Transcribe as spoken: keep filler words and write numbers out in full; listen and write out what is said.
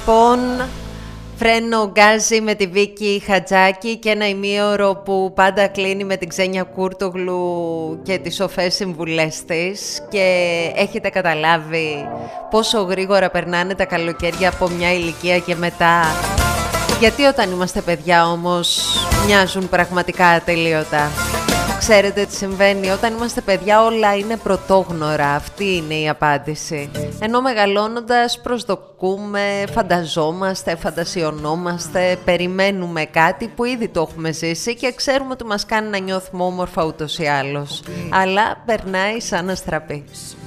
λοιπόν, φρένο γκάζι με τη Βίκη Χατζάκη και ένα ημίωρο που πάντα κλείνει με την Ξένια Κούρτογλου και τις σοφές συμβουλές της, και έχετε καταλάβει πόσο γρήγορα περνάνε τα καλοκαίρια από μια ηλικία και μετά. Γιατί όταν είμαστε παιδιά όμως μοιάζουν πραγματικά ατελείωτα. Ξέρετε τι συμβαίνει? Όταν είμαστε παιδιά όλα είναι πρωτόγνωρα, αυτή είναι η απάντηση. Ενώ μεγαλώνοντας προσδοκούμε, φανταζόμαστε, φαντασιωνόμαστε, περιμένουμε κάτι που ήδη το έχουμε ζήσει και ξέρουμε ότι μας κάνει να νιώθουμε όμορφα ούτως ή άλλως. Αλλά περνάει σαν αστραπή.